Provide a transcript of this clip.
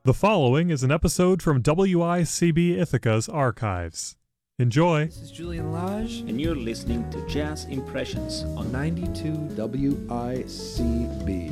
The following is an episode from WICB Ithaca's archives. Enjoy. This is Julian Lage, and you're listening to Jazz Impressions on 92 WICB.